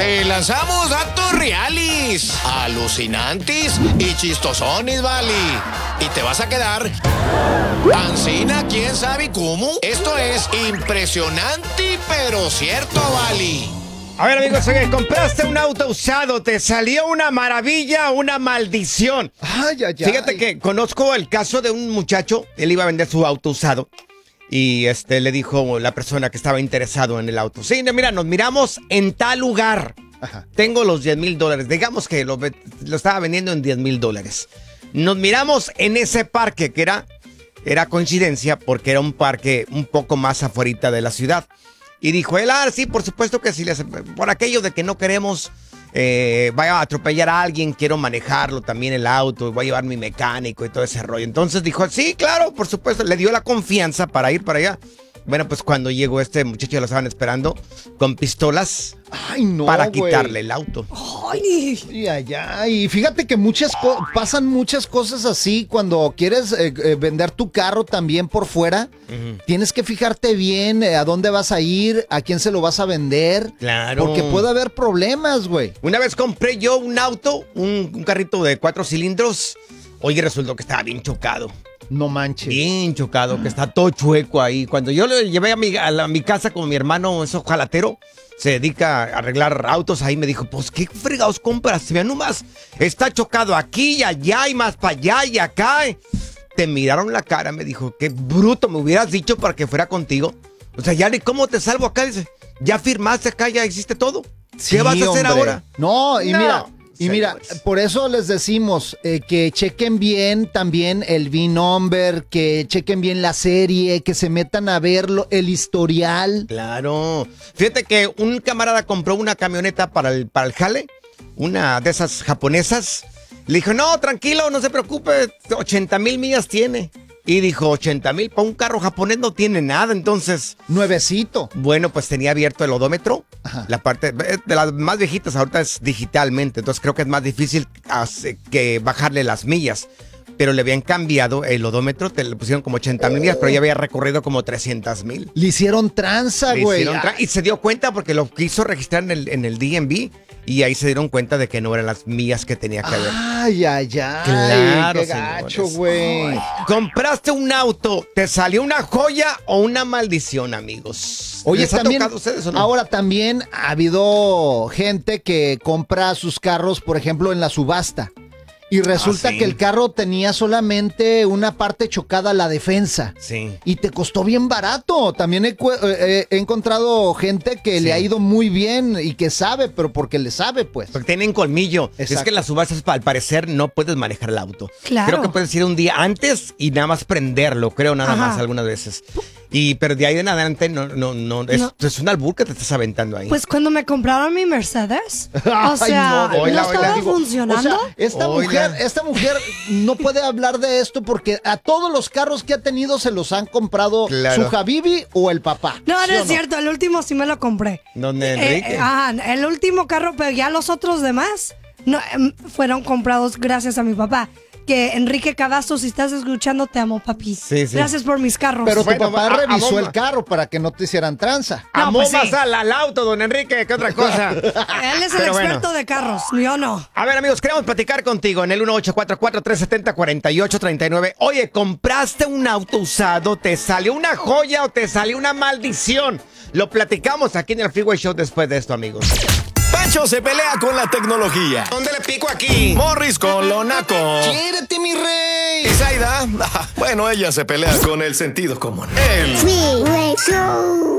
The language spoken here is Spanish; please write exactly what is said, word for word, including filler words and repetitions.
Te lanzamos datos reales, alucinantes y chistosones, vale. Y te vas a quedar ancina, quién sabe cómo. Esto es impresionante, pero cierto, vale. A ver, amigos, oye, compraste un auto usado, te salió una maravilla, una maldición. Ay, ay, ay. Fíjate que conozco el caso de un muchacho, él iba a vender su auto usado y este le dijo la persona que estaba interesado en el auto: sí, mira, nos miramos en tal lugar. Ajá. Tengo los diez mil dólares, digamos que lo, lo estaba vendiendo en diez mil dólares. Nos miramos en ese parque, que era, era coincidencia porque era un parque un poco más afuera de la ciudad. Y dijo él: ah, sí, por supuesto que sí, por aquello de que no queremos eh, vaya a atropellar a alguien, quiero manejarlo también el auto, voy a llevar mi mecánico y todo ese rollo. Entonces dijo: sí, claro, por supuesto, le dio la confianza para ir para allá. Bueno, pues cuando llegó este muchacho, lo estaban esperando con pistolas. Ay, no, para güey. quitarle el auto. Ay, ay, ay, ay. Fíjate que muchas co- pasan muchas cosas así cuando quieres eh, eh, vender tu carro también por fuera. Uh-huh. Tienes que fijarte bien eh, a dónde vas a ir, a quién se lo vas a vender. Claro. Porque puede haber problemas, güey. Una vez compré yo un auto, un, un carrito de cuatro cilindros. Oye, resultó que estaba bien chocado. No manches. Bien chocado, que está todo chueco ahí. Cuando yo lo llevé a mi, a la, a mi casa con mi hermano, eso jalatero, se dedica a arreglar autos, ahí me dijo: pues, ¿qué fregados compras? Vean nomás, está chocado aquí y allá y más para allá y acá. Te miraron la cara, me dijo: qué bruto, me hubieras dicho para que fuera contigo. O sea, ya ni cómo te salvo acá, dice. Ya firmaste acá, ya hiciste todo. Sí, ¿qué vas a hacer hombre. ahora? No, y no. mira... Y mira, Señores. por eso les decimos eh, que chequen bien también el V I N number, que chequen bien la serie, que se metan a ver lo- el historial. Claro. Fíjate que un camarada compró una camioneta para el, para el jale, una de esas japonesas. Le dijo: no, tranquilo, no se preocupe, ochenta mil millas tiene. Y dijo: ochenta mil, para un carro japonés no tiene nada, entonces... Nuevecito. Bueno, pues tenía abierto el odómetro. Ajá. La parte de las más viejitas ahorita es digitalmente, entonces creo que es más difícil hace- que bajarle las millas. Pero le habían cambiado el odómetro, te le pusieron como ochenta mil millas, pero ya había recorrido como trescientas mil. Le hicieron tranza, güey. Y se dio cuenta porque lo quiso registrar en el, en el D M V y ahí se dieron cuenta de que no eran las millas que tenía que haber. Ay, ay, ay. Claro, qué señores. gacho, güey. Compraste un auto, ¿te salió una joya o una maldición, amigos? Oye, ¿Les ha también, tocado a ustedes o no? ahora también ha habido gente que compra sus carros, por ejemplo, en la subasta. Y resulta Ah, sí. que el carro tenía solamente una parte chocada, la defensa. Sí. Y te costó bien barato. También he, cu- eh, he encontrado gente que Sí. le ha ido muy bien y que sabe, pero porque le sabe, pues. Porque tienen colmillo. Es Exacto. que en las subastas, al parecer, no puedes manejar el auto. Claro. Creo que puedes ir un día antes y nada más prenderlo, creo, nada Ajá. más algunas veces. Y pero de ahí en adelante no, no, no, es, No. es un albur que te estás aventando ahí. Pues cuando me compraron mi Mercedes, o Ay, sea, no, no, oíla, estaba oíla, digo, funcionando. O sea, esta Oiga. mujer, esta mujer no puede hablar de esto porque a todos los carros que ha tenido se los han comprado Claro. su Habibi o el papá. no, ¿Sí no o es cierto, el último sí me lo compré. ¿Dónde, Eh, Enrique? eh, ajá, el último carro, pero ya los otros demás no, em, fueron comprados gracias a mi papá. Que Enrique Cadazo, si estás escuchando, te amo, papi. Sí, sí. Gracias por mis carros. Pero tu Bueno, papá a- a revisó bomba. el carro para que no te hicieran tranza. No, Amó pues sí. más al, al auto, don Enrique, que otra cosa. Él es el Pero experto bueno. de carros, yo no. A ver, amigos, queremos platicar contigo en el uno ocho cuatro cuatro, tres siete cero, cuatro ocho tres nueve. Oye, ¿compraste un auto usado? ¿Te salió una joya o te salió una maldición? Lo platicamos aquí en el Freeway Show después de esto, amigos. Pancho se pelea con la tecnología. ¿Dónde le pico aquí? Morris con lo naco. ¡Quiérete, mi rey! Y Zaida, bueno, ella se pelea con el sentido común. El Freeway Show.